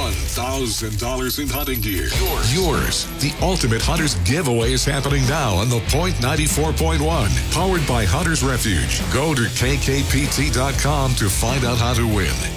$1,000 in hunting gear. Yours. The Ultimate Hunters giveaway is happening now on The Point 94.1. Powered by Hunters Refuge. Go to kkpt.com to find out how to win.